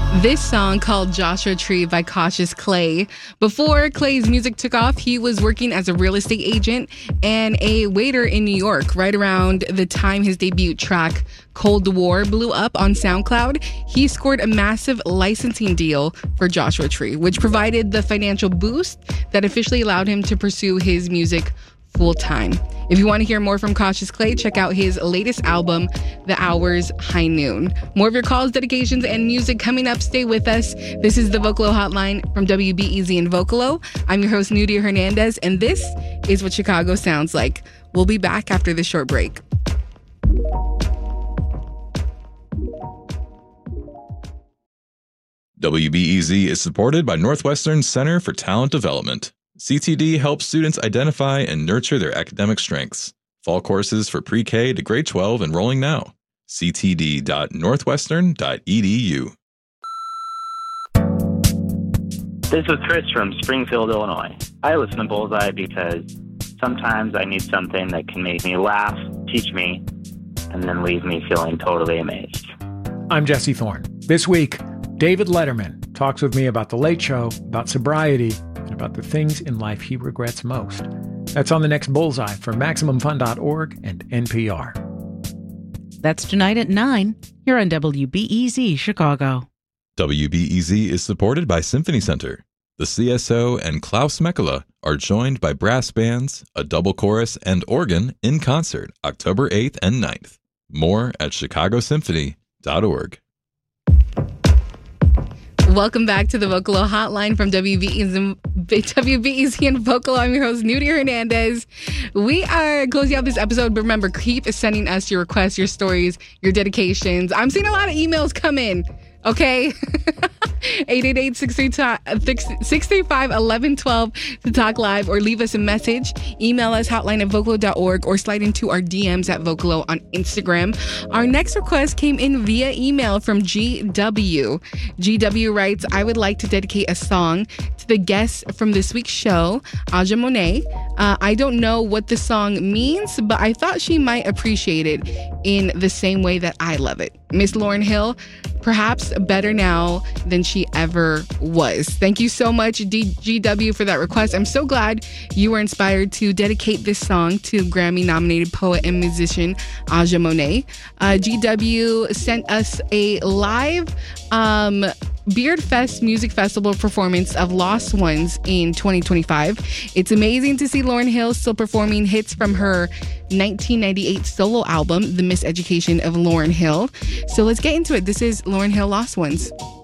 This song called Joshua Tree by Cautious Clay. Before Clay's music took off, he was working as a real estate agent and a waiter in New York. Right around the time his debut track, Cold War, blew up on SoundCloud, he scored a massive licensing deal for Joshua Tree, which provided the financial boost that officially allowed him to pursue his music full time. If you want to hear more from Cautious Clay, check out his latest album, The Hours High Noon. More of your calls, dedications, and music coming up. Stay with us. This is the Vocalo Hotline from WBEZ in Vocalo. I'm your host, Nudia Hernandez, and this is what Chicago sounds like. We'll be back after this short break. WBEZ is supported by Northwestern Center for Talent Development. CTD helps students identify and nurture their academic strengths. Fall courses for pre-K to grade 12 enrolling now. ctd.northwestern.edu. This is Chris from Springfield, Illinois. I listen to Bullseye because sometimes I need something that can make me laugh, teach me, and then leave me feeling totally amazed. I'm Jesse Thorne. This week, David Letterman talks with me about The Late Show, about sobriety, and about the things in life he regrets most. That's on the next Bullseye from MaximumFun.org and NPR. That's tonight at 9 here on WBEZ Chicago. WBEZ is supported by Symphony Center. The CSO and Klaus Mekela are joined by brass bands, a double chorus, and organ in concert October 8th and 9th. More at chicagosymphony.org. Welcome back to the Vocalo Hotline from WBEZ in Vocalo. I'm your host, Nudia Hernandez. We are closing out this episode, but remember, keep sending us your requests, your stories, your dedications. I'm seeing a lot of emails come in, okay? 888-635-1112 to talk live or leave us a message. Email us hotline@vocalo.org or slide into our DMs at Vocalo on Instagram. Our next request came in via email from GW. GW writes, I would like to dedicate a song to the guest from this week's show, Aja Monet. I don't know what the song means, but I thought she might appreciate it in the same way that I love it. Miss Lauryn Hill, perhaps better now than she ever was. Thank you so much, GW, for that request. I'm so glad you were inspired to dedicate this song to Grammy-nominated poet and musician Aja Monet. GW sent us a live Beard Fest Music Festival performance of Lost Ones in 2025. It's amazing to see Lauryn Hill still performing hits from her 1998 solo album, The Miseducation of Lauryn Hill. So let's get into it. This is Lauryn Hill, Lost Ones.